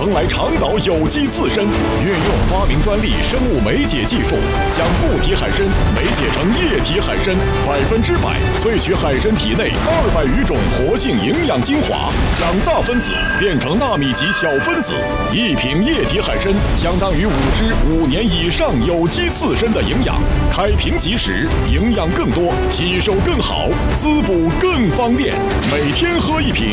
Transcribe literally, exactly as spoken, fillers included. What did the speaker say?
蓬莱长岛有机刺身，运用发明专利生物酶解技术，将固体海参酶解成液体海参，百分之百萃取海参体内二百余种活性营养精华，将大分子变成纳米级小分子。一瓶液体海参相当于五只五年以上有机刺身的营养，开瓶即食，营养更多，吸收更好，滋补更方便。每天喝一瓶。